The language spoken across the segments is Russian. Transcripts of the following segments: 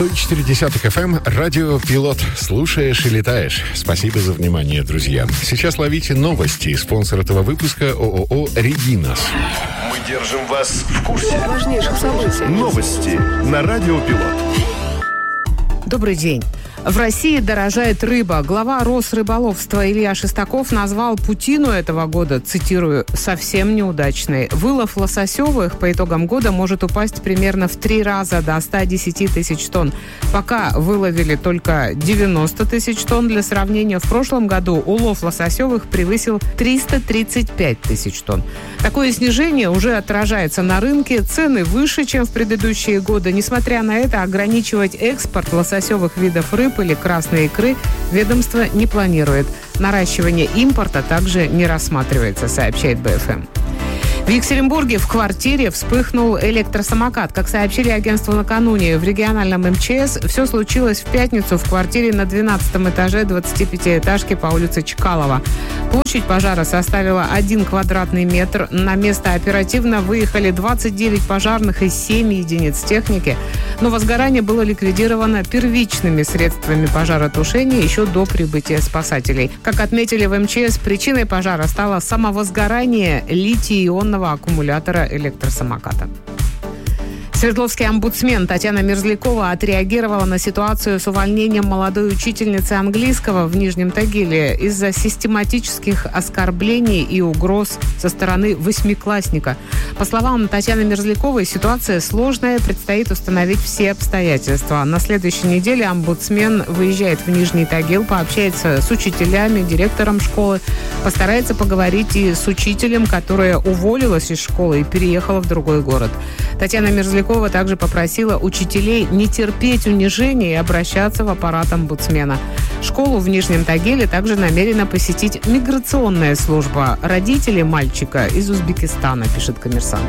104.10 FM, радио «Пилот». Слушаешь и летаешь. Спасибо за внимание, друзья. Сейчас ловите новости. Спонсор этого выпуска ООО «Регинас». Мы держим вас в курсе важнейших событий. Новости на радио «Пилот». Добрый день. В России дорожает рыба. Глава Росрыболовства Илья Шестаков назвал путину этого года, цитирую, «совсем неудачной». Вылов лососевых по итогам года может упасть примерно в 3 раза до 110 тысяч тонн. Пока выловили только 90 тысяч тонн. Для сравнения, в прошлом году улов лососевых превысил 335 тысяч тонн. Такое снижение уже отражается на рынке. Цены выше, чем в предыдущие годы. Несмотря на это, ограничивать экспорт лососевых видов рыб или красной икры ведомство не планирует. Наращивание импорта также не рассматривается, сообщает БФМ. В Екатеринбурге в квартире вспыхнул электросамокат. Как сообщили агентству накануне, в региональном МЧС все случилось в пятницу в квартире на 12 этаже 25-этажки по улице Чкалова. Площадь пожара составила 1 квадратный метр. На место оперативно выехали 29 пожарных и 7 единиц техники. Но возгорание было ликвидировано первичными средствами пожаротушения еще до прибытия спасателей. Как отметили в МЧС, причиной пожара стало самовозгорание литий-ионного аккумулятора электросамоката. Свердловский омбудсмен Татьяна Мерзлякова отреагировала на ситуацию с увольнением молодой учительницы английского в Нижнем Тагиле из-за систематических оскорблений и угроз со стороны 8-классника. По словам Татьяны Мерзляковой, ситуация сложная, предстоит установить все обстоятельства. На следующей неделе омбудсмен выезжает в Нижний Тагил, пообщается с учителями, директором школы, постарается поговорить и с учителем, которая уволилась из школы и переехала в другой город. Татьяна Мерзлякова также попросила учителей не терпеть унижения и обращаться в аппарат омбудсмена. Школу в Нижнем Тагиле также намерена посетить миграционная служба. Родители мальчика из Узбекистана, пишет «Коммерсант».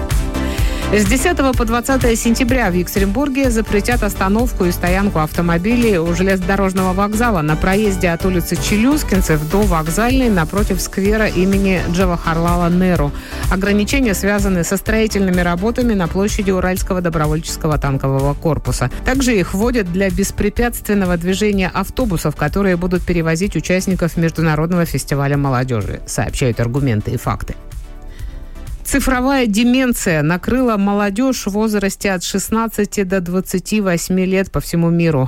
С 10 по 20 сентября в Екатеринбурге запретят остановку и стоянку автомобилей у железнодорожного вокзала на проезде от улицы Челюскинцев до Вокзальной напротив сквера имени Джавахарлала Неру. Ограничения связаны со строительными работами на площади Уральского добровольческого танкового корпуса. Также их вводят для беспрепятственного движения автобусов, которые будут перевозить участников Международного фестиваля молодежи, сообщают «Аргументы и факты». Цифровая деменция накрыла молодежь в возрасте от 16 до 28 лет по всему миру.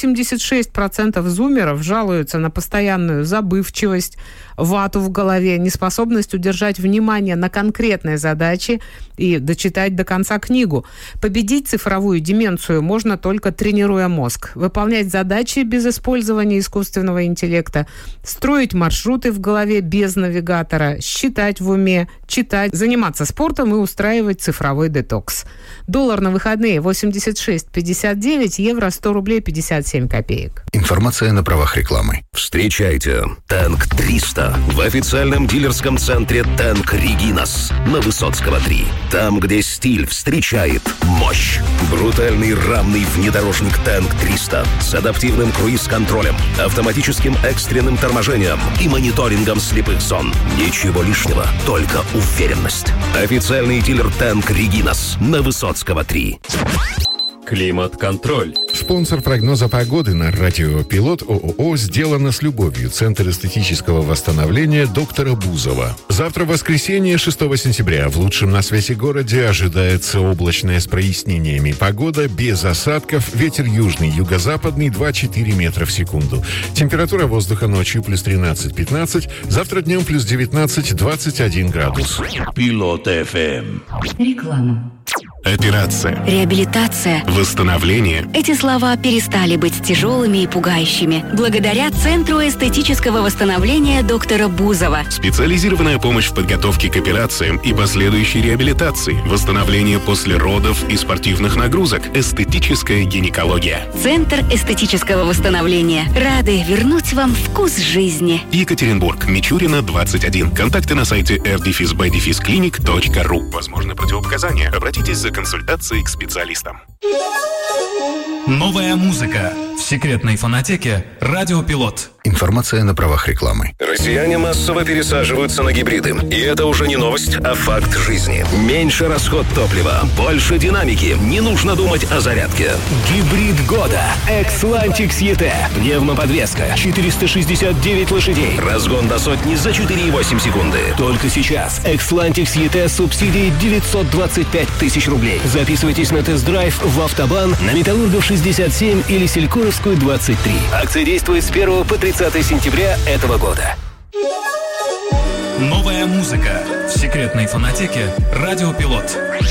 86% зумеров жалуются на постоянную забывчивость, вату в голове, неспособность удержать внимание на конкретной задаче и дочитать до конца книгу. Победить цифровую деменцию можно только тренируя мозг, выполнять задачи без использования искусственного интеллекта, строить маршруты в голове без навигатора, считать в уме, читать, заниматься спортом и устраивать цифровой детокс. Доллар на выходные 86,59, евро 100 рублей 57 копеек. Информация на правах рекламы. Встречайте Танк 300 в официальном дилерском центре Танк Регинас на Высоцкого 3. Там, где стиль встречает мощь. Брутальный рамный внедорожник Танк 300 с адаптивным круиз-контролем, автоматическим экстренным торможением и мониторингом слепых зон. Ничего лишнего, только уверенность. Официальный дилер Танк Регинас на Высоцкого 3. Климат-контроль. Спонсор прогноза погоды на радио «Пилот» ООО «Сделано с любовью». Центр эстетического восстановления доктора Бузова. Завтра, воскресенье, 6 сентября, в лучшем на свете городе ожидается облачная с прояснениями. Погода без осадков, ветер южный, юго-западный 2-4 метра в секунду. Температура воздуха ночью плюс 13-15, завтра днем плюс 19-21 градус. Пилот ФМ. Реклама. Операция. Реабилитация. Восстановление. Эти слова перестали быть тяжелыми и пугающими благодаря Центру эстетического восстановления доктора Бузова. Специализированная помощь в подготовке к операциям и последующей реабилитации. Восстановление после родов и спортивных нагрузок. Эстетическая гинекология. Центр эстетического восстановления. Рады вернуть вам вкус жизни. Екатеринбург, Мичурина, 21. Контакты на сайте r-b-clinic.ru. Возможны противопоказания. Обратитесь за консультацией к специалистам. Новая музыка, в секретной фонотеке «Радио Пилот». Информация на правах рекламы. Россияне массово пересаживаются на гибриды. И это уже не новость, а факт жизни. Меньше расход топлива, больше динамики. Не нужно думать о зарядке. Гибрид года. Xlantix ET. Пневмоподвеска. 469 лошадей. Разгон до сотни за 4,8 секунды. Только сейчас. Xlantix ET с субсидией 925 тысяч рублей. Записывайтесь на тест-драйв в Автобан на Металлургов 67 или Селькоровскую 23. Акция действует с 1 по 30 сентября этого года. Новая музыка в секретной фонотеке «Радио Пилот».